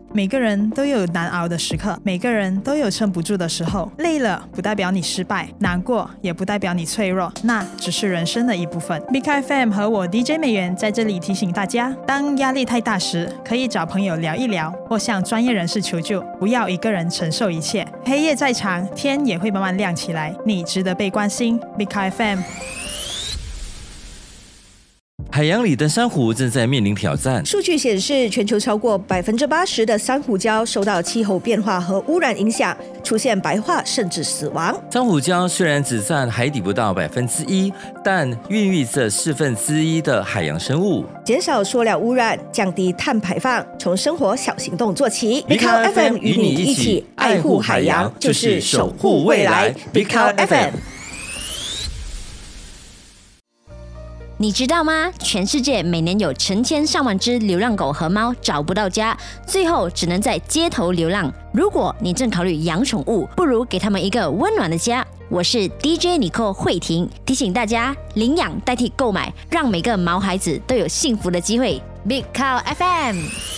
每个人都有难熬的时刻，每个人都有撑不住的时候。累了不代表你失败，难过也不代表你脆弱，那只是人生的一部分。Big FM 和我 DJ 美元在这里提醒大家，当压力太大时，可以找朋友聊一聊，或向专业人士求救，不要一个人承受一切。黑夜再长，天也会慢慢亮起来，你值得被关心。Big FM。 海洋里的珊瑚正在面临挑战。 数据显示，全球超过80%的珊瑚礁受到气候变化和污染影响，出现白化甚至死亡。 珊瑚礁虽然只占海底不到1%，但孕育着1/4的海洋生物。 减少塑料污染，降低碳排放，从生活小行动做起。 Big Cow FM 与你一起爱护海洋，就是守护未来。Big Cow FM。 你知道吗？全世界每年有成千上万只流浪狗和猫找不到家，最后只能在街头流浪。如果你正考虑养宠物，不如给他们一个温暖的家。我是 DJ Nicole 慧婷，提醒大家领养代替购买，让每个毛孩子都有幸福的机会。Big Cow FM。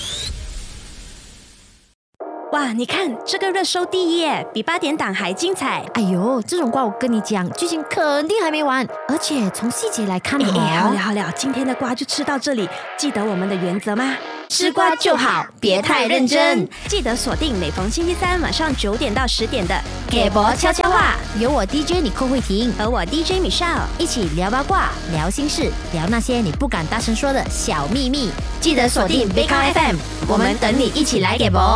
哇，你看这个热搜第一耶，比8点档还精彩。 哎呦，这种瓜我跟你讲，剧情肯定还没完，而且从细节来看好了，今天的瓜就吃到这里。记得我们的原则吗？ 吃瓜就好，别太认真。 记得锁定每逢星期三晚上9点到10点的给博悄悄话，有我 DJ Nicole慧婷和我 DJ Michelle 一起聊八卦、聊心事、聊那些你不敢大声说的小秘密。记得锁定 Big Cow FM， 我们等你一起来给博。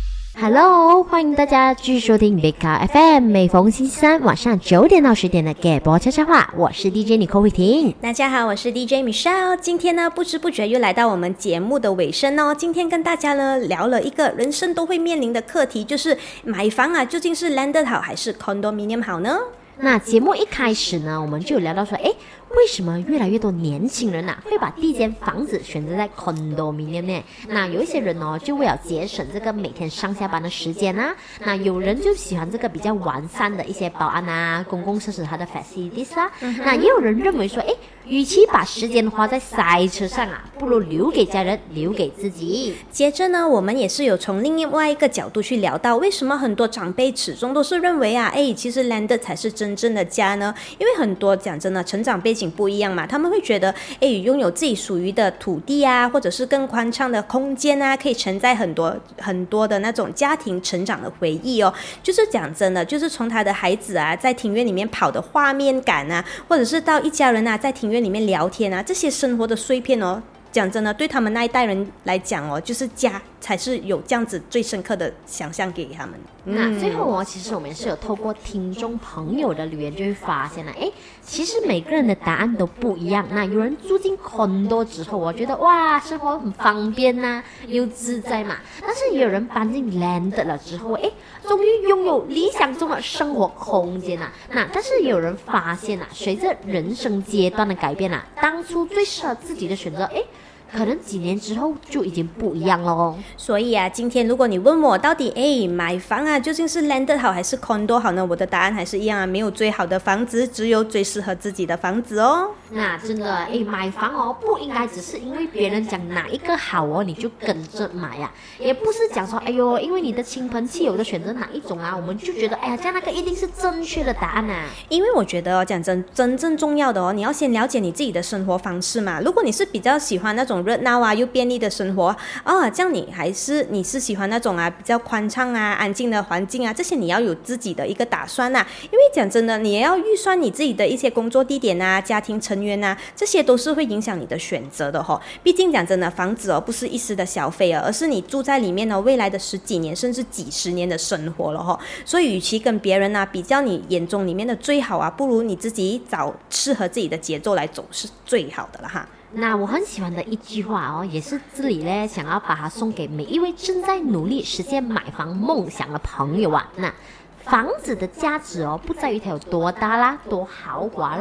Hello， 欢迎大家继续收听 Big Cow FM， 每逢星期三晚上9点到10点的给博悄悄话，我是 DJ Nicole 慧婷。 大家好，我是 DJ Michelle。今天呢，不知不觉又来到我们节目的尾声哦。今天跟大家呢聊了一个人生都会面临的课题，就是买房啊，究竟是 landed 好还是 condominium 好呢？ 那节目一开始呢，我们就有聊到说，为什么越来越多年轻人会把第一间房子选择在 condominium 呢？那有一些人就为了节省这个每天上下班的时间啊，那有人就喜欢这个比较完善的一些保安啊、公共设施它的 facilities 啊，那也有人认为说，与其把时间花在塞车上不如留给家人，留给自己。 接着呢，我们也是有从另外一个角度去聊到，为什么很多长辈始终都是认为其实 landed 才是真正的家呢？因为很多讲真的，成长背景不一样嘛，他们会觉得，拥有自己属于的土地啊，或者是更宽敞的空间啊，可以承载很多很多的那种家庭成长的回忆哦。就是讲真的，就是从他的孩子啊，在庭院里面跑的画面感啊，或者是到一家人啊，在庭院里面聊天啊，这些生活的碎片哦，讲真的，对他们那一代人来讲哦，就是家才是有这样子最深刻的想象给他们。 那最后其实我们是有透过听众朋友的留言就会发现了，其实每个人的答案都不一样。那有人住进 condo 之后，我觉得哇，生活很方便又自在嘛。但是也有人搬进 land 了之后，终于拥有理想中的生活空间那但是也有人发现随着人生阶段的改变当初最适合自己的选择，可能几年之后就已经不一样咯。 所以今天如果你问我到底买房究竟是 landed 好还是 condo 好呢？我的答案还是一样没有最好的房子，只有最适合自己的房子哦。 那真的买房不应该只是因为别人讲哪一个好你就跟着买也不是讲说因为你的亲朋戚友的选择哪一种我们就觉得这样那个一定是正确的答案因为我觉得讲真正重要的你要先了解你自己的生活方式嘛。如果你是比较喜欢那种热闹又便利的生活这样你是喜欢那种比较宽敞安静的环境这些你要有自己的一个打算因为讲真的，你也要预算你自己的一些工作地点家庭成员这些都是会影响你的选择的毕竟讲真的，房子不是一时的消费而是你住在里面未来的10几年甚至几十年的生活了所以与其跟别人比较你眼中里面的最好不如你自己找适合自己的节奏来走是最好的了那我很喜欢的一句话也是这里呢想要把它送给每一位正在努力实现买房梦想的朋友那房子的价值不在于它有多大啦、多豪华啦，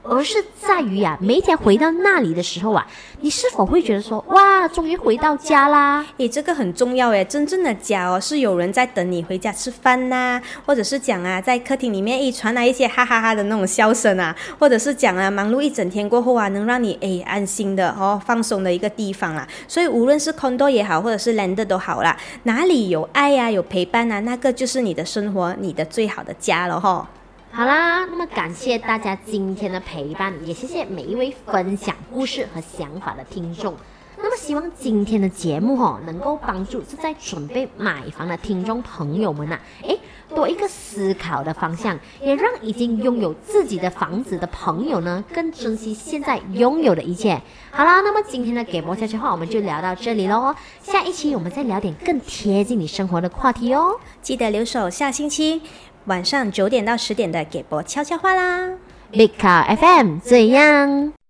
而是在于每一天回到那里的时候你是否会觉得说，哇，终于回到家啦？ 这个很重要诶，真正的家是有人在等你回家吃饭呐，或者是讲在客厅里面传来一些哈哈哈的那种笑声或者是讲忙碌一整天过后能让你安心的放松的一个地方啦。所以无论是 condo 也好，或者是 land 都好啦，哪里有爱有陪伴那个就是你的生活，你的最好的家了齁。 好啦，那么感谢大家今天的陪伴，也谢谢每一位分享故事和想法的听众。那么希望今天的节目能够帮助正在准备买房的听众朋友们多一个思考的方向，也让已经拥有自己的房子的朋友呢更珍惜现在拥有的一切。好啦，那么今天的给博悄悄话我们就聊到这里咯，下一期我们再聊点更贴近你生活的话题哦。 记得留守下星期晚上9点到10点的给博悄悄话啦。 Big Car FM 这样。